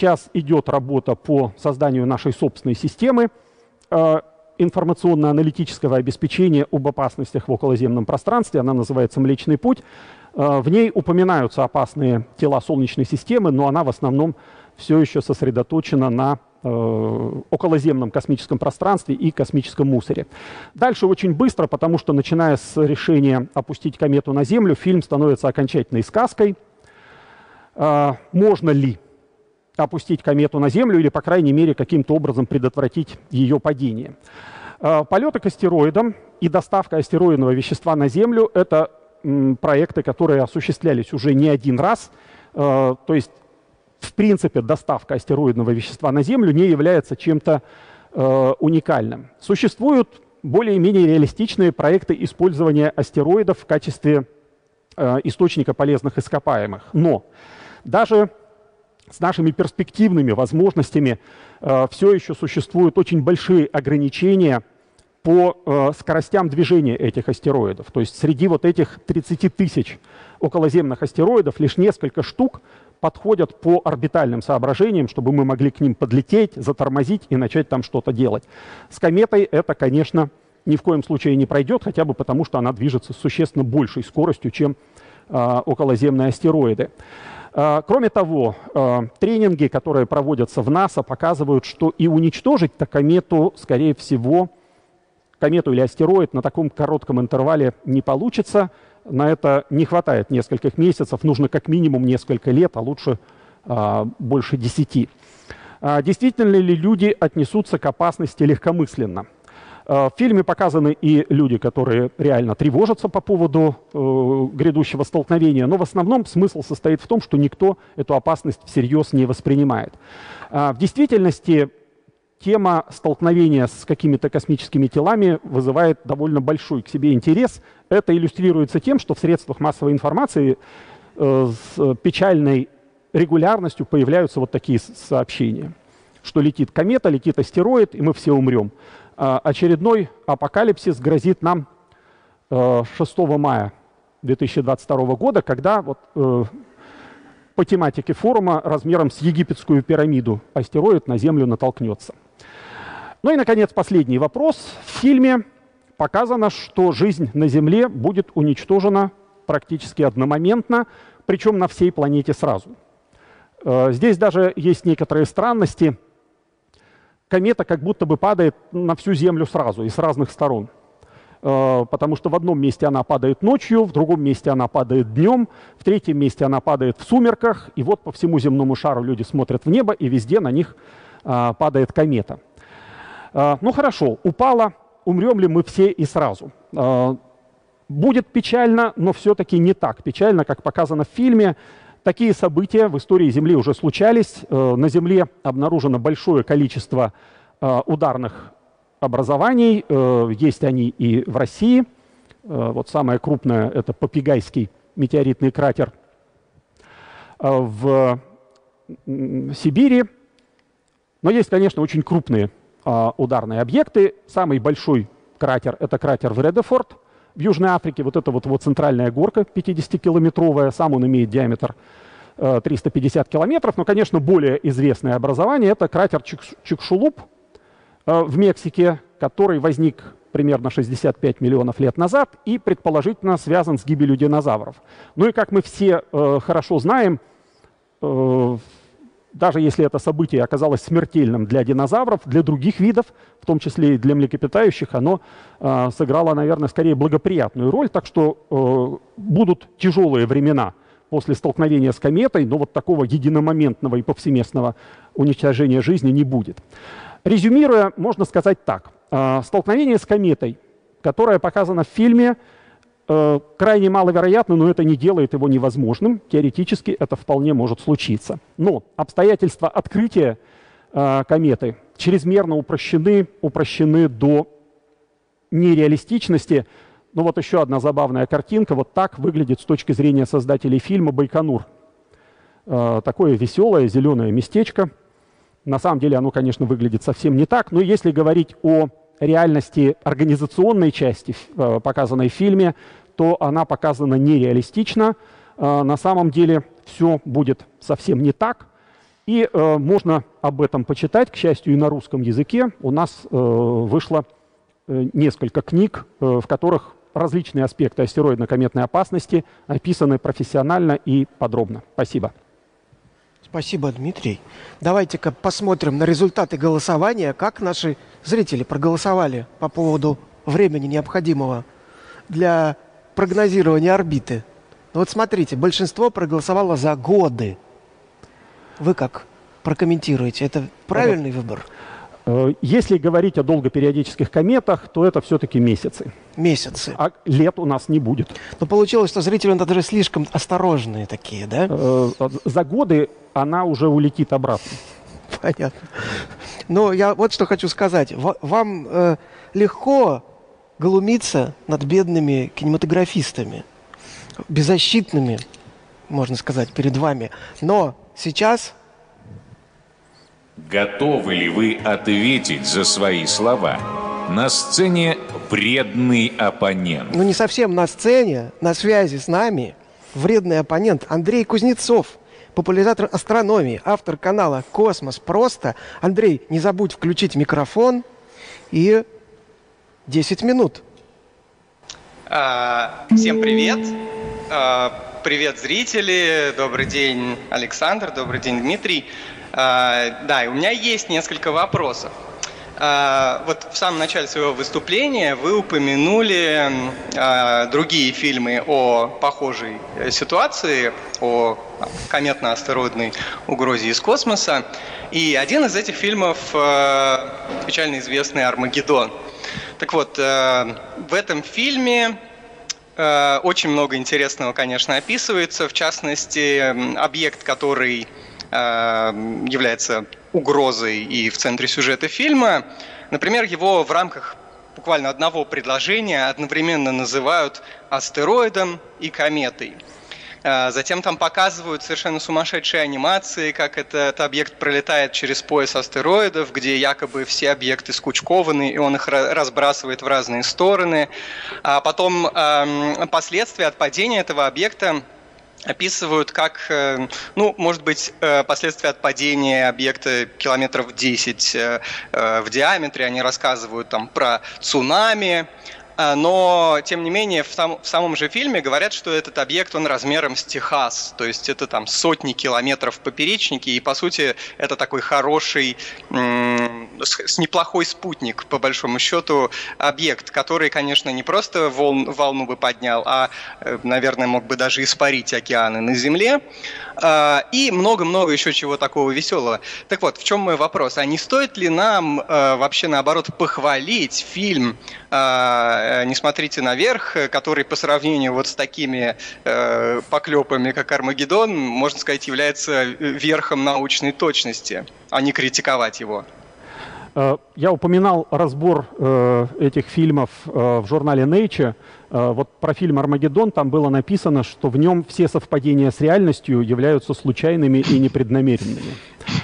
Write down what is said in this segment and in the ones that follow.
Сейчас идет работа по созданию нашей собственной системы информационно-аналитического обеспечения об опасностях в околоземном пространстве. Она называется «Млечный путь». В ней упоминаются опасные тела Солнечной системы, но она в основном все еще сосредоточена на околоземном космическом пространстве и космическом мусоре. Дальше очень быстро, потому что, начиная с решения опустить комету на Землю, фильм становится окончательной сказкой. Можно ли опустить комету на Землю или, по крайней мере, каким-то образом предотвратить ее падение? Полеты к астероидам и доставка астероидного вещества на Землю — это проекты, которые осуществлялись уже не один раз. То есть, в принципе, доставка астероидного вещества на Землю не является чем-то уникальным. Существуют более-менее реалистичные проекты использования астероидов в качестве источника полезных ископаемых. Но даже с нашими перспективными возможностями все еще существуют очень большие ограничения по скоростям движения этих астероидов. То есть среди вот этих 30 тысяч околоземных астероидов лишь несколько штук подходят по орбитальным соображениям, чтобы мы могли к ним подлететь, затормозить и начать там что-то делать. С кометой это, конечно, ни в коем случае не пройдет, хотя бы потому, что она движется с существенно большей скоростью, чем околоземные астероиды. Кроме того, тренинги, которые проводятся в НАСА, показывают, что и уничтожить-то комету, скорее всего, комету или астероид на таком коротком интервале не получится. На это не хватает нескольких месяцев, нужно как минимум несколько лет, а лучше больше 10. Действительно ли люди отнесутся к опасности легкомысленно? В фильме показаны и люди, которые реально тревожатся по поводу грядущего столкновения, но в основном смысл состоит в том, что никто эту опасность всерьез не воспринимает. В действительности тема столкновения с какими-то космическими телами вызывает довольно большой к себе интерес. Это иллюстрируется тем, что в средствах массовой информации с печальной регулярностью появляются вот такие сообщения, что летит комета, летит астероид, и мы все умрем. Очередной апокалипсис грозит нам 6 мая 2022 года, когда вот, по тематике форума размером с египетскую пирамиду астероид на Землю натолкнется. Ну и, наконец, последний вопрос. В фильме показано, что жизнь на Земле будет уничтожена практически одномоментно, причем на всей планете сразу. Здесь даже есть некоторые странности. Комета как будто бы падает на всю Землю сразу и с разных сторон. Потому что в одном месте она падает ночью, в другом месте она падает днем, в третьем месте она падает в сумерках. И вот по всему земному шару люди смотрят в небо, и везде на них падает комета. Ну хорошо, упала, умрем ли мы все и сразу? Будет печально, но все-таки не так печально, как показано в фильме. Такие события в истории Земли уже случались. На Земле обнаружено большое количество ударных образований. Есть они и в России. Вот самое крупное — это Попегайский метеоритный кратер в Сибири. Но есть, конечно, очень крупные ударные объекты. Самый большой кратер — это кратер Вредефорд в Южной Африке. Вот это вот его центральная горка 50-километровая. Сам он имеет диаметр 350 километров. Но, конечно, более известное образование — это кратер Чикшулуп в Мексике, который возник примерно 65 миллионов лет назад и предположительно связан с гибелью динозавров. Ну и, как мы все хорошо знаем, даже если это событие оказалось смертельным для динозавров, для других видов, в том числе и для млекопитающих, оно сыграло, наверное, скорее благоприятную роль. Так что будут тяжелые времена после столкновения с кометой, но вот такого единомоментного и повсеместного уничтожения жизни не будет. Резюмируя, можно сказать так. Столкновение с кометой, которое показано в фильме, крайне маловероятно, но это не делает его невозможным. Теоретически это вполне может случиться. Но обстоятельства открытия кометы чрезмерно упрощены до нереалистичности. Ну вот еще одна забавная картинка. Вот так выглядит с точки зрения создателей фильма Байконур. Такое веселое зеленое местечко. На самом деле оно, конечно, выглядит совсем не так. Но если говорить о реальности организационной части, показанной в фильме, то она показана нереалистично. На самом деле все будет совсем не так. И можно об этом почитать, к счастью, и на русском языке. У нас вышло несколько книг, в которых различные аспекты астероидно-кометной опасности описаны профессионально и подробно. Спасибо. Спасибо, Дмитрий. Давайте-ка посмотрим на результаты голосования, как наши зрители проголосовали по поводу времени, необходимого для прогнозирования орбиты. Вот смотрите, большинство проголосовало за годы. Вы как прокомментируете? Это правильный выбор? Если говорить о долгопериодических кометах, то это все-таки месяцы. Месяцы. А лет у нас не будет. Но получилось, что зрители даже слишком осторожные такие, да? За годы она уже улетит обратно. Понятно. Но я вот что хочу сказать. Вам легко глумиться над бедными кинематографистами, беззащитными, можно сказать, перед вами. Но сейчас... Готовы ли вы ответить за свои слова? На сцене вредный оппонент. Ну, не совсем на сцене, на связи с нами вредный оппонент Андрей Кузнецов, популяризатор астрономии, автор канала «Космос просто». Андрей, не забудь включить микрофон и 10 минут. Всем привет. Привет, зрители. Добрый день, Александр. Добрый день, Дмитрий. Да, и у меня есть несколько вопросов. Вот в самом начале своего выступления вы упомянули другие фильмы о похожей ситуации, о кометно-астероидной угрозе из космоса. И один из этих фильмов печально известный «Армагеддон». Так вот, в этом фильме очень много интересного, конечно, описывается. В частности, объект, который является угрозой и в центре сюжета фильма. Например, его в рамках буквально одного предложения одновременно называют астероидом и кометой. Затем там показывают совершенно сумасшедшие анимации, как этот объект пролетает через пояс астероидов, где якобы все объекты скучкованы, и он их разбрасывает в разные стороны. А потом последствия от падения этого объекта описывают как, ну, может быть, последствия от падения объекта километров 10 в диаметре. Они рассказывают там про цунами, но, тем не менее, в самом же фильме говорят, что этот объект, он размером с Техас, то есть это там сотни километров в поперечнике, и, по сути, это такой хороший, с неплохой спутник, по большому счету, объект, который, конечно, не просто волну бы поднял, а, наверное, мог бы даже испарить океаны на Земле, и много-много еще чего такого веселого. Так вот, в чем мой вопрос? А не стоит ли нам вообще, наоборот, похвалить фильм «Не смотрите наверх», который по сравнению вот с такими поклепами, как «Армагеддон», можно сказать, является верхом научной точности, а не критиковать его? Я упоминал разбор этих фильмов в журнале Nature. Вот про фильм «Армагеддон» там было написано, что в нем все совпадения с реальностью являются случайными и непреднамеренными.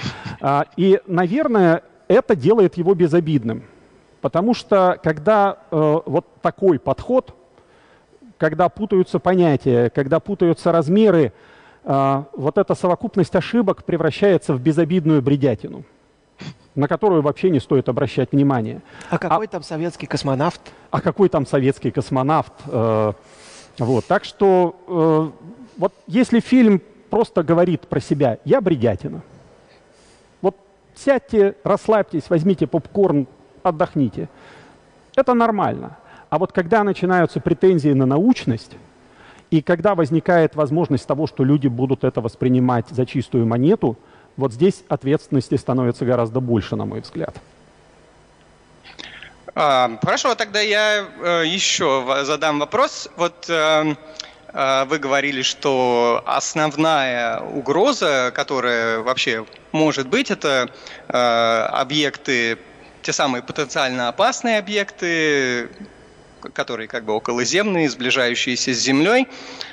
И, наверное, это делает его безобидным. Потому что когда вот такой подход, когда путаются понятия, когда путаются размеры, вот эта совокупность ошибок превращается в безобидную бредятину, на которую вообще не стоит обращать внимание. А какой там советский космонавт? А какой там советский космонавт? Вот. Так что вот если фильм просто говорит про себя «я бредятина», вот сядьте, расслабьтесь, возьмите попкорн, отдохните. Это нормально. А вот когда начинаются претензии на научность, и когда возникает возможность того, что люди будут это воспринимать за чистую монету, вот здесь ответственности становится гораздо больше, на мой взгляд. Хорошо, тогда я еще задам вопрос. Вот вы говорили, что основная угроза, которая вообще может быть, это объекты, те самые потенциально опасные объекты, которые как бы околоземные, сближающиеся с Землей.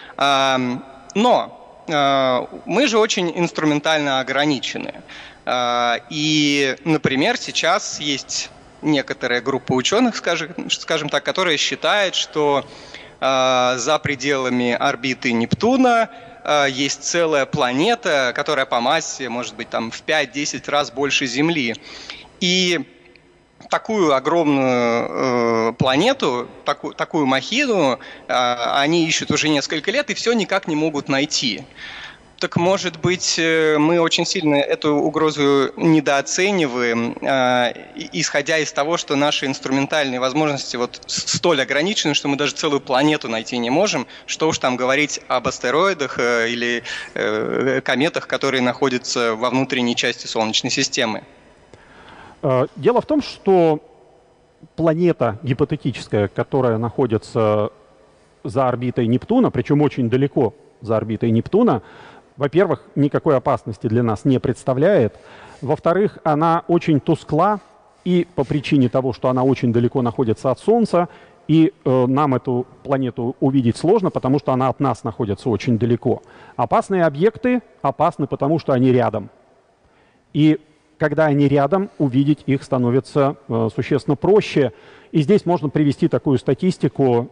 Но мы же очень инструментально ограничены. И, например, сейчас есть некоторая группа ученых, скажем так, которая считает, что за пределами орбиты Нептуна есть целая планета, которая по массе может быть там в 5-10 раз больше Земли. И такую огромную планету, такую махину они ищут уже несколько лет и все никак не могут найти. Так, может быть, мы очень сильно эту угрозу недооцениваем, исходя из того, что наши инструментальные возможности вот столь ограничены, что мы даже целую планету найти не можем. Что уж там говорить об астероидах или кометах, которые находятся во внутренней части Солнечной системы. Дело в том, что планета гипотетическая, которая находится за орбитой Нептуна, причем очень далеко за орбитой Нептуна, во-первых, никакой опасности для нас не представляет. Во-вторых, она очень тускла, и по причине того, что она очень далеко находится от Солнца, и нам эту планету увидеть сложно, потому что она от нас находится очень далеко. Опасные объекты опасны, потому что они рядом. И когда они рядом, увидеть их становится существенно проще. И здесь можно привести такую статистику.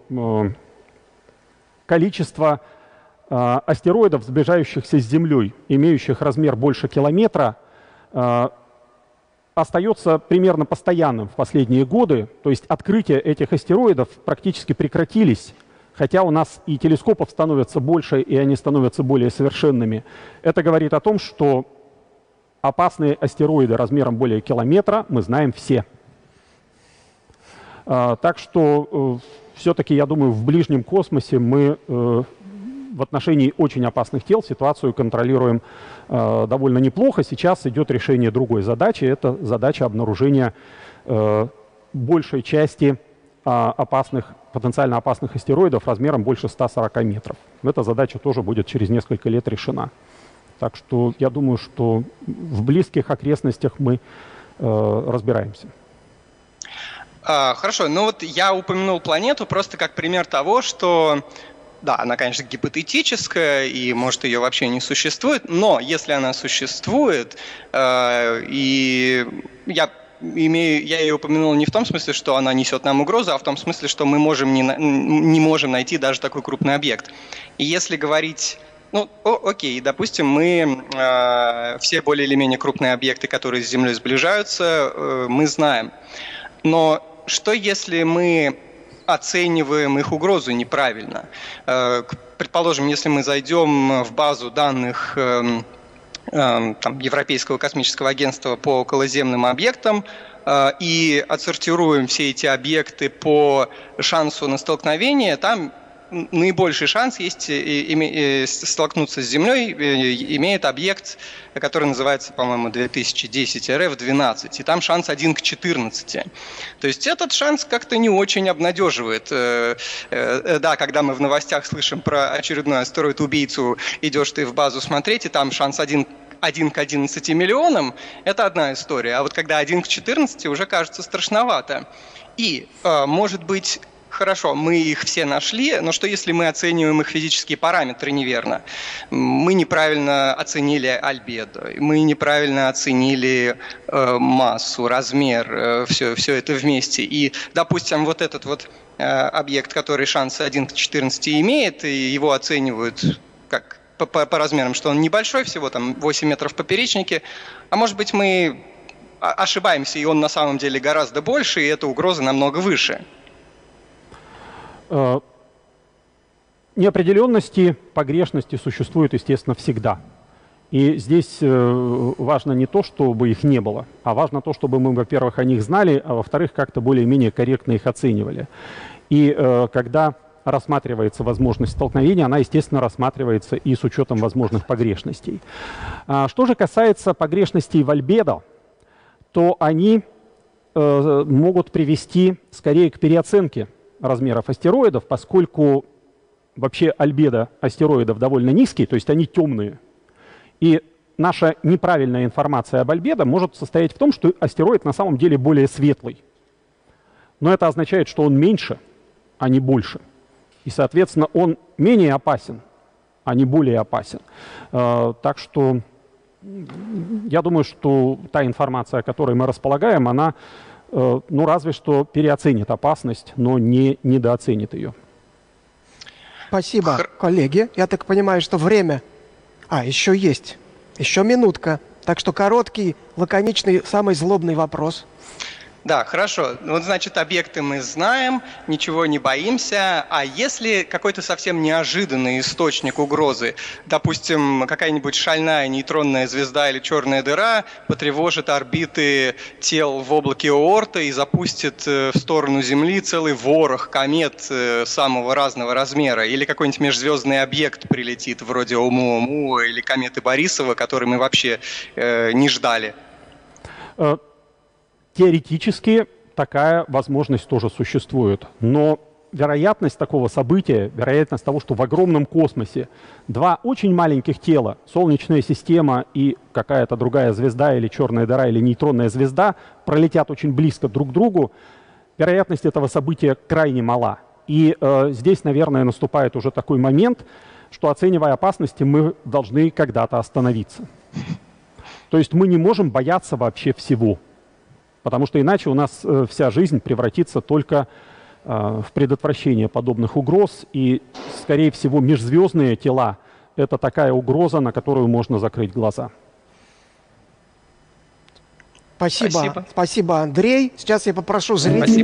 Количество астероидов, сближающихся с Землей, имеющих размер больше километра, остается примерно постоянным в последние годы. То есть открытия этих астероидов практически прекратились, хотя у нас и телескопов становится больше, и они становятся более совершенными. Это говорит о том, что опасные астероиды размером более километра мы знаем все. Так что все-таки, я думаю, в ближнем космосе мы в отношении очень опасных тел ситуацию контролируем довольно неплохо. Сейчас идет решение другой задачи. Это задача обнаружения большей части потенциально опасных астероидов размером больше 140 метров. Эта задача тоже будет через несколько лет решена. Так что я думаю, что в близких окрестностях мы разбираемся. Хорошо, ну вот я упомянул планету просто как пример того, что да, она, конечно, гипотетическая, и, может, ее вообще не существует, но если она существует, и я ее упомянул не в том смысле, что она несет нам угрозу, а в том смысле, что мы не можем найти даже такой крупный объект. И если говорить... Ну, окей, допустим, мы все более или менее крупные объекты, которые с Землей сближаются, мы знаем. Но что если мы оцениваем их угрозу неправильно? Предположим, если мы зайдем в базу данных Европейского космического агентства по околоземным объектам и отсортируем все эти объекты по шансу на столкновение, там наибольший шанс есть столкнуться с Землей, имеет объект, который называется, по-моему, 2010 РФ-12, и там шанс 1 к 14. То есть этот шанс как-то не очень обнадеживает. Да, когда мы в новостях слышим про очередной астероид-убийцу, идешь ты в базу смотреть, и там шанс 1 к 11 миллионам, это одна история. А вот когда 1 к 14, уже кажется страшновато. И, может быть, хорошо, мы их все нашли, но что если мы оцениваем их физические параметры неверно? Мы неправильно оценили альбедо, мы неправильно оценили массу, размер, все это вместе. И, допустим, вот этот вот объект, который шанс 1 к 14 имеет, и его оценивают как по размерам, что он небольшой, всего там 8 метров в поперечнике, а может быть мы ошибаемся, и он на самом деле гораздо больше, и эта угроза намного выше. Неопределенности, погрешности существуют, естественно, всегда. И здесь важно не то, чтобы их не было, а важно то, чтобы мы, во-первых, о них знали, а во-вторых, как-то более-менее корректно их оценивали. И когда рассматривается возможность столкновения, она, естественно, рассматривается и с учетом возможных погрешностей. Что же касается погрешностей в альбедо, то они могут привести скорее к переоценке размеров астероидов, поскольку вообще альбедо астероидов довольно низкий, то есть они темные. И наша неправильная информация об альбедо может состоять в том, что астероид на самом деле более светлый. Но это означает, что он меньше, а не больше. И, соответственно, он менее опасен, а не более опасен. Так что я думаю, что та информация, о которой мы располагаем, она, ну, разве что переоценит опасность, но не недооценит ее. Спасибо, коллеги. Я так понимаю, что время... еще есть. Еще минутка. Так что короткий, лаконичный, самый злобный вопрос. Да, хорошо. Вот, значит, объекты мы знаем, ничего не боимся. А если какой-то совсем неожиданный источник угрозы, допустим, какая-нибудь шальная нейтронная звезда или черная дыра потревожит орбиты тел в облаке Оорта и запустит в сторону Земли целый ворох комет самого разного размера, или какой-нибудь межзвездный объект прилетит, вроде Оumuamua или кометы Борисова, который мы вообще не ждали? Теоретически такая возможность тоже существует, но вероятность такого события, вероятность того, что в огромном космосе два очень маленьких тела, Солнечная система и какая-то другая звезда или черная дыра или нейтронная звезда, пролетят очень близко друг к другу, вероятность этого события крайне мала. И здесь, наверное, наступает уже такой момент, что, оценивая опасности, мы должны когда-то остановиться. То есть мы не можем бояться вообще всего. Потому что иначе у нас вся жизнь превратится только в предотвращение подобных угроз. И, скорее всего, межзвездные тела — это такая угроза, на которую можно закрыть глаза. Спасибо, Андрей. Сейчас я попрошу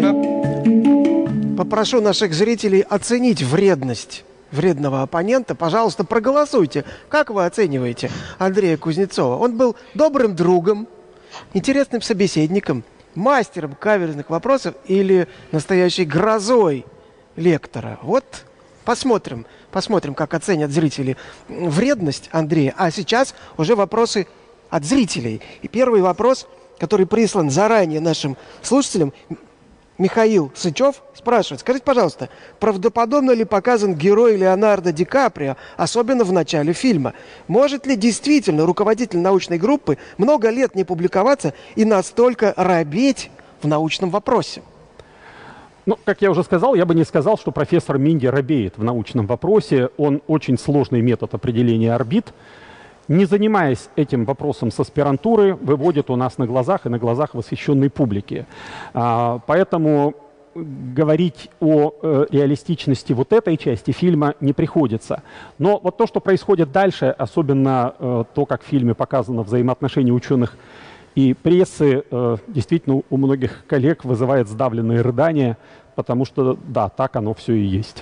попрошу наших зрителей оценить вредность вредного оппонента. Пожалуйста, проголосуйте. Как вы оцениваете Андрея Кузнецова? Он был добрым другом, интересным собеседником, мастером каверзных вопросов или настоящей грозой лектора? Вот посмотрим, как оценят зрители вредность Андрея. А сейчас уже вопросы от зрителей. И первый вопрос, который прислан заранее нашим слушателям, Михаил Сычев спрашивает: скажите, пожалуйста, правдоподобно ли показан герой Леонардо Ди Каприо, особенно в начале фильма? Может ли действительно руководитель научной группы много лет не публиковаться и настолько робеть в научном вопросе? Ну, как я уже сказал, я бы не сказал, что профессор Минди робеет в научном вопросе. Он очень сложный метод определения орбит, не занимаясь этим вопросом с аспирантуры, выводит у нас на глазах и на глазах восхищенной публики. Поэтому говорить о реалистичности вот этой части фильма не приходится. Но вот то, что происходит дальше, особенно то, как в фильме показано взаимоотношения ученых и прессы, действительно у многих коллег вызывает сдавленные рыдания, потому что, да, так оно все и есть.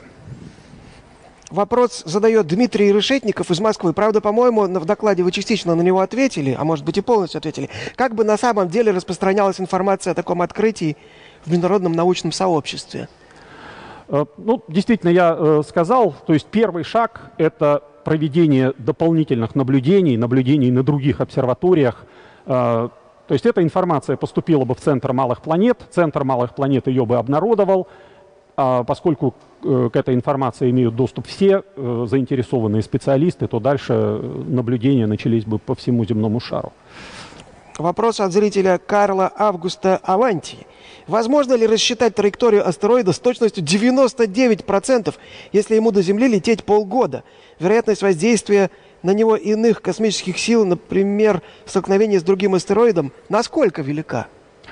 Вопрос задает Дмитрий Решетников из Москвы. Правда, по-моему, в докладе вы частично на него ответили, а может быть и полностью ответили. Как бы на самом деле распространялась информация о таком открытии в международном научном сообществе? Ну, действительно, я сказал, то есть первый шаг — это проведение дополнительных наблюдений на других обсерваториях. То есть эта информация поступила бы в Центр малых планет, Центр малых планет ее бы обнародовал, поскольку к этой информации имеют доступ все заинтересованные специалисты, то дальше наблюдения начались бы по всему земному шару. Вопрос от зрителя Карла Августа Аванти. Возможно ли рассчитать траекторию астероида с точностью 99%, если ему до Земли лететь полгода? Вероятность воздействия на него иных космических сил, например, столкновение с другим астероидом, насколько велика?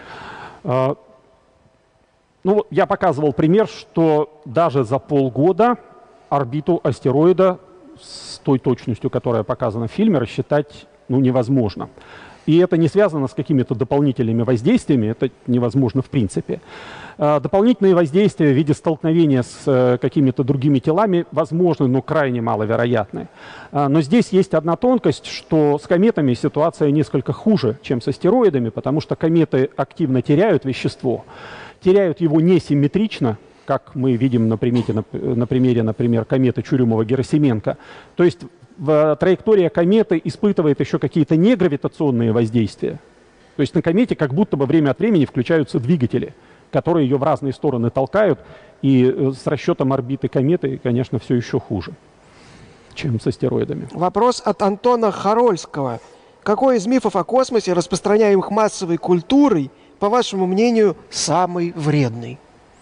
Ну, я показывал пример, что даже за полгода орбиту астероида с той точностью, которая показана в фильме, рассчитать невозможно. И это не связано с какими-то дополнительными воздействиями, это невозможно в принципе. Дополнительные воздействия в виде столкновения с какими-то другими телами возможны, но крайне маловероятны. Но здесь есть одна тонкость, что с кометами ситуация несколько хуже, чем с астероидами, потому что кометы активно теряют вещество, теряют его несимметрично, как мы видим на примере, например, кометы Чурюмова-Герасименко. То есть траектория кометы испытывает еще какие-то негравитационные воздействия. То есть на комете как будто бы время от времени включаются двигатели, которые ее в разные стороны толкают, и с расчетом орбиты кометы, конечно, все еще хуже, чем с астероидами. Вопрос от Антона Харольского. Какой из мифов о космосе, распространяемых массовой культурой, по вашему мнению, самый вредный?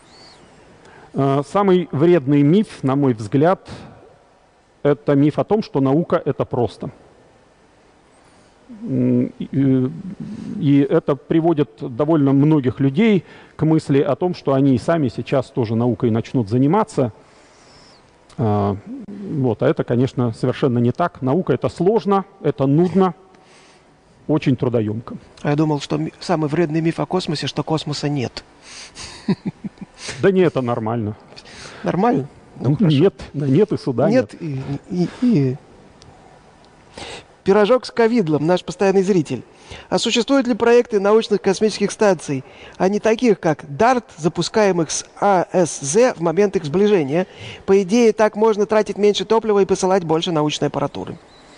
Самый вредный миф, на мой взгляд, это миф о том, что наука — это просто. И это приводит довольно многих людей к мысли о том, что они сами сейчас тоже наукой начнут заниматься. Вот, а это, конечно, совершенно не так. Наука — это сложно, это нудно, очень трудоемко. А я думал, что самый вредный миф о космосе, что космоса нет. Да не, это нормально. Нормально? Нет, нет и суда нет. И Пирожок с ковидлом, наш постоянный зритель. А существуют ли проекты научных космических станций, а не таких, как DART, запускаемых с АСЗ в момент их сближения? По идее, так можно тратить меньше топлива и посылать больше научной аппаратуры.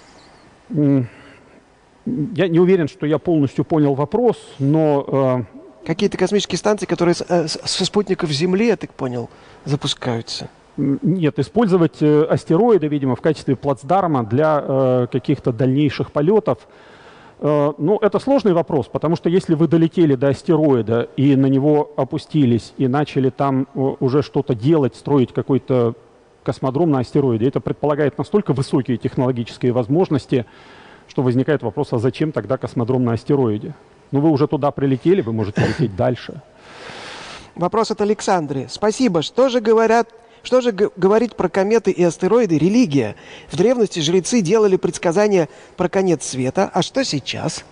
Я не уверен, что я полностью понял вопрос, но... Какие-то космические станции, которые со спутников Земли, я так понял, запускаются. Нет, использовать астероиды, видимо, в качестве плацдарма для каких-то дальнейших полетов. Ну, это сложный вопрос, потому что если вы долетели до астероида и на него опустились, и начали там уже что-то делать, строить какой-то космодром на астероиде, это предполагает настолько высокие технологические возможности, что возникает вопрос, а зачем тогда космодром на астероиде? Ну, вы уже туда прилетели, вы можете лететь дальше. Вопрос от Александры. Спасибо. Что же говорить про кометы и астероиды религия? В древности жрецы делали предсказания про конец света. А что сейчас?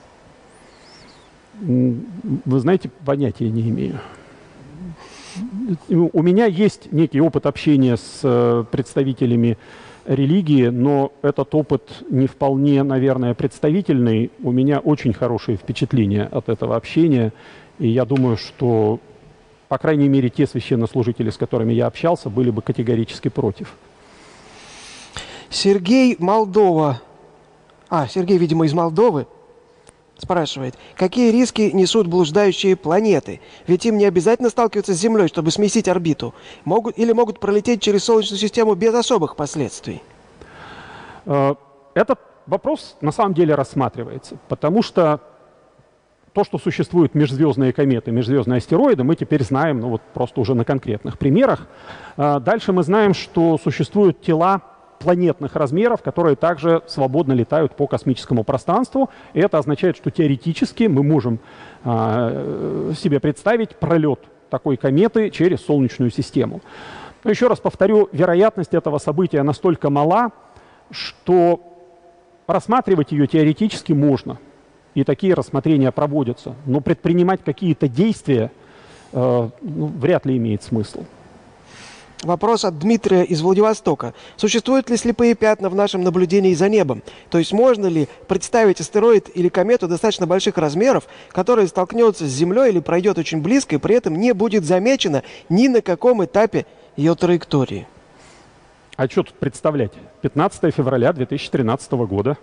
Вы знаете, понятия не имею. У меня есть некий опыт общения с представителями религии, но этот опыт не вполне, наверное, представительный. У меня очень хорошие впечатления от этого общения, и я думаю, что, по крайней мере, те священнослужители, с которыми я общался, были бы категорически против. Сергей, Молдова. Сергей, видимо, из Молдовы. Спрашивает, какие риски несут блуждающие планеты? Ведь им не обязательно сталкиваться с Землей, чтобы сместить орбиту. Могут пролететь через Солнечную систему без особых последствий? Этот вопрос на самом деле рассматривается, потому что то, что существуют межзвездные кометы, межзвездные астероиды, мы теперь знаем, ну вот просто уже на конкретных примерах. Дальше мы знаем, что существуют тела планетных размеров, которые также свободно летают по космическому пространству. И это означает, что теоретически мы можем себе представить пролет такой кометы через Солнечную систему. Но еще раз повторю, вероятность этого события настолько мала, что рассматривать ее теоретически можно. И такие рассмотрения проводятся. Но предпринимать какие-то действия вряд ли имеет смысл. Вопрос от Дмитрия из Владивостока. Существуют ли слепые пятна в нашем наблюдении за небом? То есть можно ли представить астероид или комету достаточно больших размеров, которая столкнется с Землей или пройдет очень близко и при этом не будет замечена ни на каком этапе ее траектории? А что тут представлять? 15 февраля 2013 года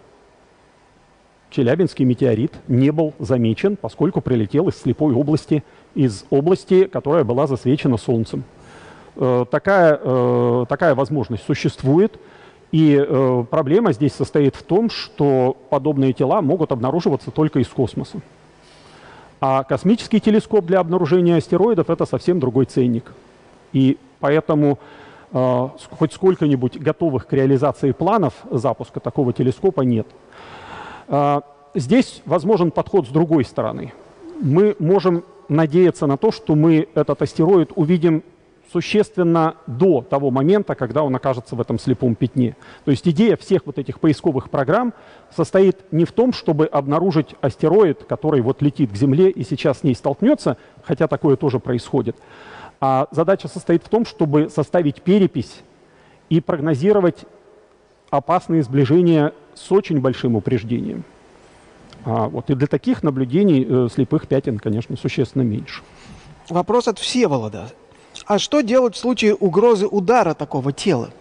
Челябинский метеорит не был замечен, поскольку прилетел из слепой области, из области, которая была засвечена Солнцем. Такая возможность существует, и проблема здесь состоит в том, что подобные тела могут обнаруживаться только из космоса. А космический телескоп для обнаружения астероидов — это совсем другой ценник. И поэтому хоть сколько-нибудь готовых к реализации планов запуска такого телескопа нет. Здесь возможен подход с другой стороны. Мы можем надеяться на то, что мы этот астероид увидим существенно до того момента, когда он окажется в этом слепом пятне. То есть идея всех вот этих поисковых программ состоит не в том, чтобы обнаружить астероид, который вот летит к Земле и сейчас с ней столкнется, хотя такое тоже происходит. А задача состоит в том, чтобы составить перепись и прогнозировать опасные сближения с очень большим упреждением. И для таких наблюдений слепых пятен, конечно, существенно меньше. Вопрос от Всеволода. А что делать в случае угрозы удара такого тела?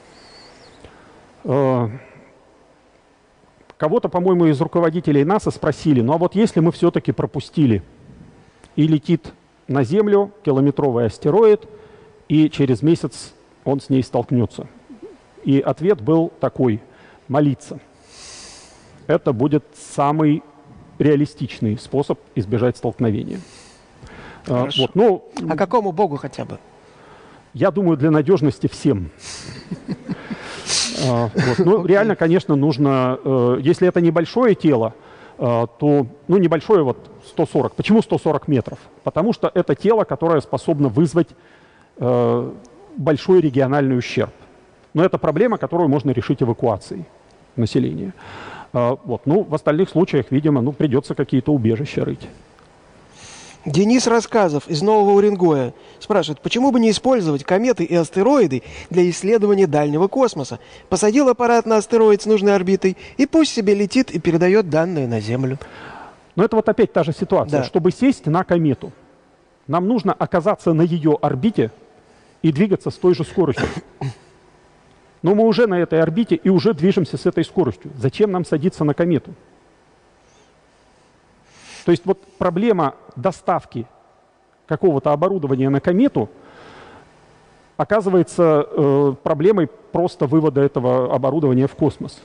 Кого-то, по-моему, из руководителей НАСА спросили, ну а вот если мы все-таки пропустили, и летит на Землю километровый астероид, и через месяц он с ней столкнется. И ответ был такой: молиться. Это будет самый реалистичный способ избежать столкновения. А какому богу хотя бы? Я думаю, для надежности всем. Реально, конечно, нужно, если это небольшое тело, то, небольшое 140. Почему 140 метров? Потому что это тело, которое способно вызвать большой региональный ущерб. Но это проблема, которую можно решить эвакуацией населения. Вот. Ну, в остальных случаях, видимо, придется какие-то убежища рыть. Денис Рассказов из Нового Уренгоя спрашивает, почему бы не использовать кометы и астероиды для исследования дальнего космоса? Посадил аппарат на астероид с нужной орбитой, и пусть себе летит и передает данные на Землю. Но это вот опять та же ситуация. Да. Чтобы сесть на комету, нам нужно оказаться на ее орбите и двигаться с той же скоростью. Но мы уже на этой орбите и уже движемся с этой скоростью. Зачем нам садиться на комету? То есть вот проблема доставки какого-то оборудования на комету оказывается проблемой просто вывода этого оборудования в космос.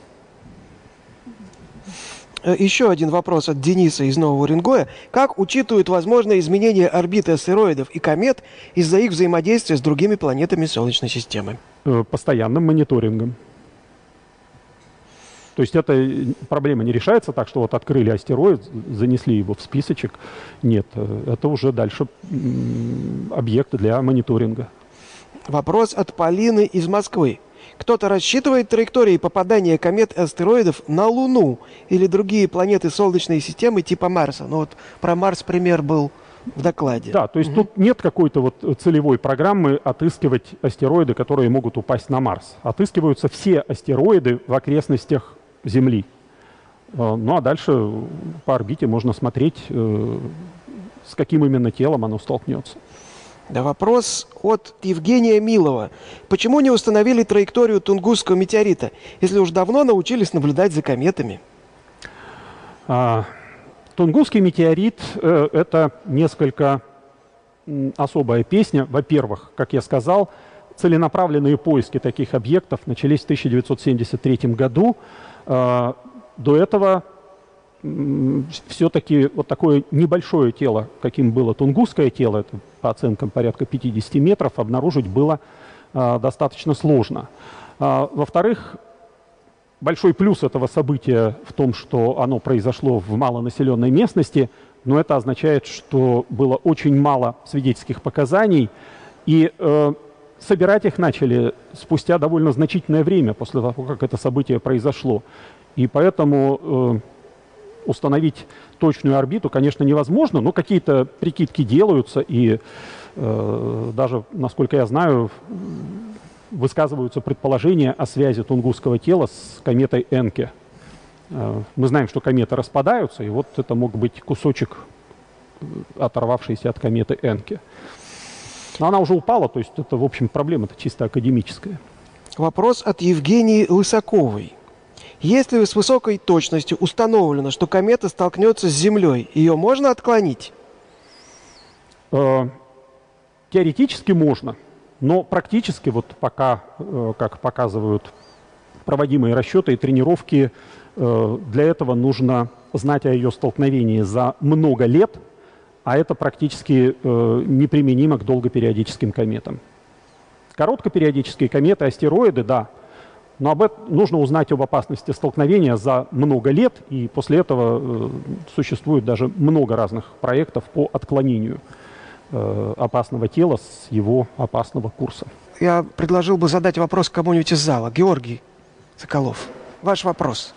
Еще один вопрос от Дениса из Нового Уренгоя. Как учитывают возможные изменения орбиты астероидов и комет из-за их взаимодействия с другими планетами Солнечной системы? Постоянным мониторингом. То есть эта проблема не решается так, что вот открыли астероид, занесли его в списочек. Нет, это уже дальше объект для мониторинга. Вопрос от Полины из Москвы. Кто-то рассчитывает траектории попадания комет и астероидов на Луну или другие планеты Солнечной системы типа Марса? Ну вот про Марс пример был в докладе. Да, то есть тут нет какой-то вот целевой программы отыскивать астероиды, которые могут упасть на Марс. Отыскиваются все астероиды в окрестностях Земли. Ну а дальше по орбите можно смотреть, с каким именно телом оно столкнется. Да, вопрос от Евгения Милова. Почему не установили траекторию Тунгусского метеорита, если уж давно научились наблюдать за кометами? Тунгусский метеорит – это несколько особая песня. Во-первых, как я сказал, целенаправленные поиски таких объектов начались в 1973 году. До этого все-таки вот такое небольшое тело, каким было Тунгусское тело, это по оценкам порядка 50 метров, обнаружить было достаточно сложно. Во-вторых, большой плюс этого события в том, что оно произошло в малонаселенной местности, но это означает, что было очень мало свидетельских показаний, и собирать их начали спустя довольно значительное время после того, как это событие произошло. И поэтому установить точную орбиту, конечно, невозможно, но какие-то прикидки делаются, и даже, насколько я знаю, высказываются предположения о связи Тунгусского тела с кометой Энке. Мы знаем, что кометы распадаются, и вот это мог быть кусочек, оторвавшийся от кометы Энке. Но она уже упала, то есть это, в общем, проблема-то чисто академическая. Вопрос от Евгении Лысаковой. Если с высокой точностью установлено, что комета столкнется с Землей, ее можно отклонить? Теоретически можно, но практически, вот пока, как показывают проводимые расчеты и тренировки, для этого нужно знать о ее столкновении за много лет, а это практически неприменимо к долгопериодическим кометам. Короткопериодические кометы, астероиды, да, но об этом нужно узнать об опасности столкновения за много лет, и после этого существует даже много разных проектов по отклонению опасного тела с его опасного курса. Я предложил бы задать вопрос кому-нибудь из зала. Георгий Соколов, ваш вопрос.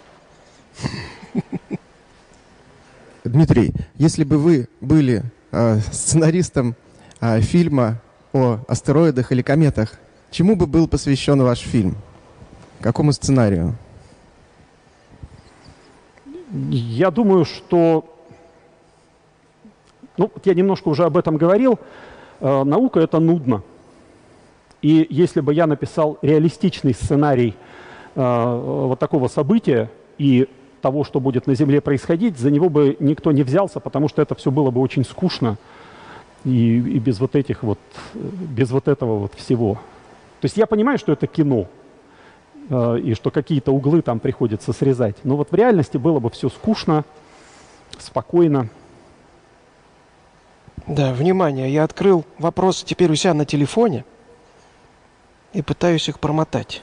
Дмитрий, если бы вы были сценаристом фильма о астероидах или кометах, чему бы был посвящен ваш фильм? Какому сценарию? Я думаю, что... Ну, я немножко уже об этом говорил. Наука — это нудно. И если бы я написал реалистичный сценарий вот такого события и того, что будет на Земле происходить, за него бы никто не взялся, потому что это все было бы очень скучно и без вот этих вот, без вот этого вот всего. То есть я понимаю, что это кино, и что какие-то углы там приходится срезать. Но вот в реальности было бы все скучно, спокойно. Да, внимание, я открыл вопросы теперь у себя на телефоне и пытаюсь их промотать.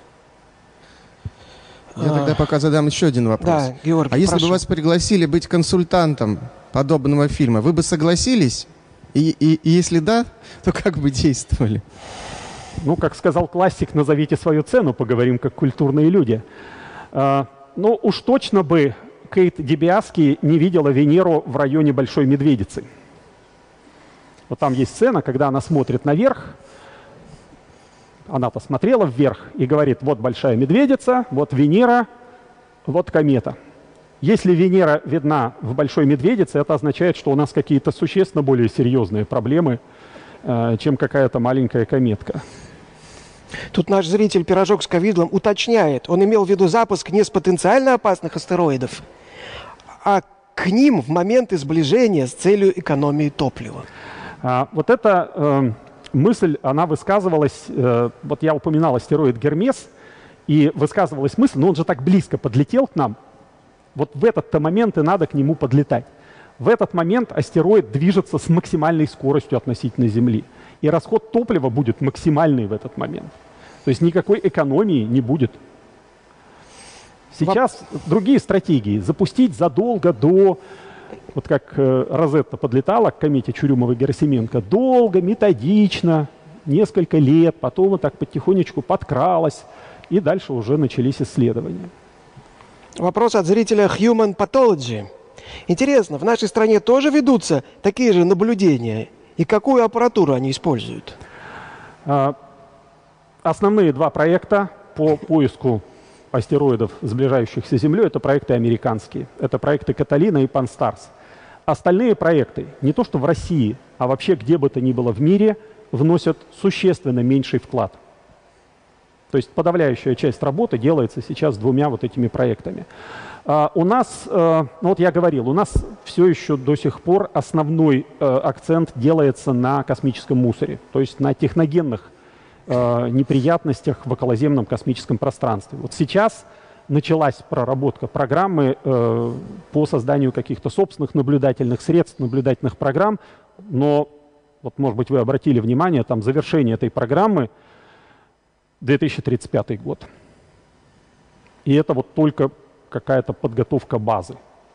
Я тогда пока задам еще один вопрос. Да, Георгий, А если прошу. бы вас пригласили быть консультантом подобного фильма, вы бы согласились? И если да, то как бы действовали? Ну, как сказал классик, назовите свою цену, поговорим как культурные люди. Ну, уж точно бы Кейт Дибиаски не видела Венеру в районе Большой Медведицы. Вот там есть сцена, когда она смотрит наверх, она посмотрела вверх и говорит: вот Большая Медведица, вот Венера, вот комета. Если Венера видна в Большой Медведице, это означает, что у нас какие-то существенно более серьезные проблемы, чем какая-то маленькая кометка. Тут наш зритель «Пирожок с ковидлом» уточняет. Он имел в виду запуск не с потенциально опасных астероидов, а к ним в моменты сближения с целью экономии топлива. Вот эта мысль, она высказывалась, вот я упоминал астероид Гермес, и высказывалась мысль, но он же так близко подлетел к нам, вот в этот-то момент и надо к нему подлетать. В этот момент астероид движется с максимальной скоростью относительно Земли, и расход топлива будет максимальный в этот момент. То есть никакой экономии не будет. Сейчас другие стратегии. Запустить задолго до, вот как Розетта подлетала к комете Чурюмова-Герасименко, долго, методично, несколько лет, потом вот так потихонечку подкралась, и дальше уже начались исследования. Вопрос от зрителя Human Pathology. Интересно, в нашей стране тоже ведутся такие же наблюдения? И какую аппаратуру они используют? Основные два проекта по поиску астероидов, сближающихся с Землей, это проекты американские. Это проекты Каталина и Панстарс. Остальные проекты, не то что в России, а вообще где бы то ни было в мире, вносят существенно меньший вклад. То есть подавляющая часть работы делается сейчас двумя вот этими проектами. У нас, ну вот я говорил, у нас все еще до сих пор основной акцент делается на космическом мусоре, то есть на техногенных неприятностях в околоземном космическом пространстве. Вот сейчас началась проработка программы по созданию каких-то собственных наблюдательных средств, наблюдательных программ, но, вот, может быть, вы обратили внимание, там завершение этой программы 2035 год. И это вот только какая-то подготовка базы.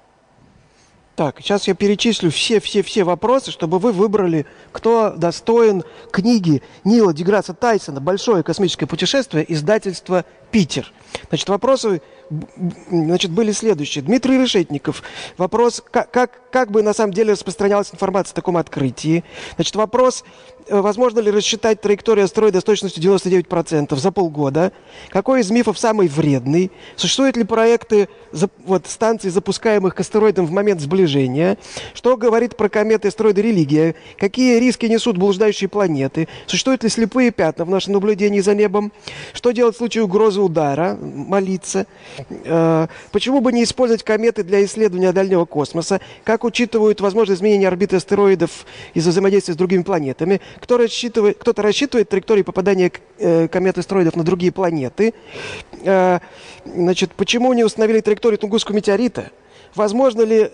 Так, сейчас я перечислю все вопросы, чтобы вы выбрали, кто достоин книги Нила Деграсса Тайсона «Большое космическое путешествие», издательство «Питер». Значит, вопросы были следующие. Дмитрий Решетников. Вопрос, как бы на самом деле распространялась информация о таком открытии. Значит, вопрос, возможно ли рассчитать траекторию астероида с точностью 99% за полгода? Какой из мифов самый вредный? Существуют ли проекты станций, запускаемых к астероидам в момент сближения? Что говорит про кометы, астероиды религия? Какие риски несут блуждающие планеты? Существуют ли слепые пятна в нашем наблюдении за небом? Что делать в случае угрозы удара? Молиться? Почему бы не использовать кометы для исследования дальнего космоса? Как учитывают возможные изменения орбиты астероидов из-за взаимодействия с другими планетами? Кто-то рассчитывает траектории попадания комет и астероидов на другие планеты. Значит, почему не установили траекторию Тунгусского метеорита? Возможно ли,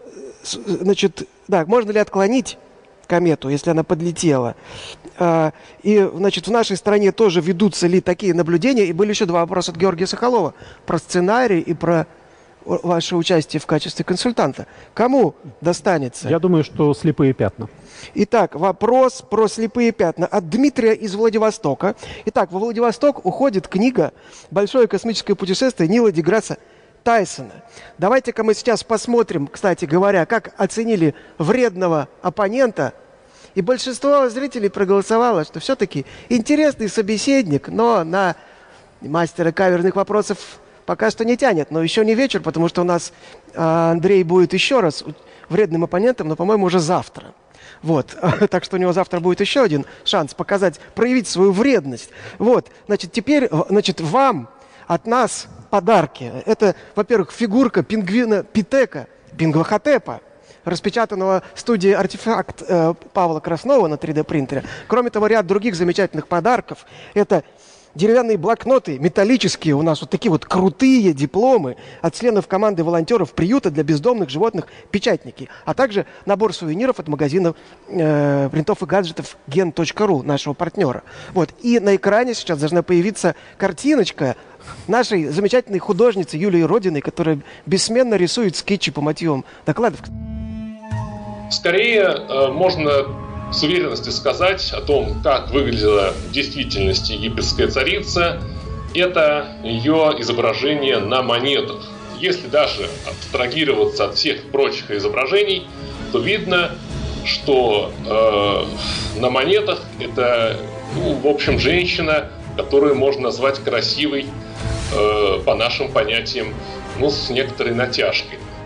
можно ли отклонить комету, если она подлетела? И, значит, в нашей стране тоже ведутся ли такие наблюдения? И были еще два вопроса от Георгия Соколова про сценарий и про ваше участие в качестве консультанта. Кому достанется? Я думаю, что слепые пятна. Итак, вопрос про слепые пятна от Дмитрия из Владивостока. Итак, во Владивосток уходит книга «Большое космическое путешествие» Нила Деграсса Тайсона. Давайте-ка мы сейчас посмотрим, кстати говоря, как оценили вредного оппонента. И большинство зрителей проголосовало, что все-таки интересный собеседник, но на мастера каверных вопросов пока что не тянет. Но еще не вечер, потому что у нас Андрей будет еще раз вредным оппонентом, но, по-моему, уже завтра. Вот, так что у него завтра будет еще один шанс проявить свою вредность. Вот, значит, теперь, вам от нас подарки. Это, во-первых, фигурка пингвина Питека, Пинглахотепа, распечатанного в студии «Артефакт» Павла Краснова на 3D-принтере. Кроме того, ряд других замечательных подарков. Это деревянные блокноты, металлические, у нас вот такие вот крутые дипломы от членов команды волонтеров приюта для бездомных животных «Печатники», а также набор сувениров от магазина принтов и гаджетов gen.ru, нашего партнера. Вот. И на экране сейчас должна появиться картиночка нашей замечательной художницы Юлии Родиной, которая бессменно рисует скетчи по мотивам докладов. Скорее можно с уверенностью сказать о том, как выглядела в действительности египетская царица, это ее изображение на монетах. Если даже абстрагироваться от всех прочих изображений, то видно, что на монетах это, в общем, женщина, которую можно назвать красивой по нашим понятиям, с некоторой натяжкой.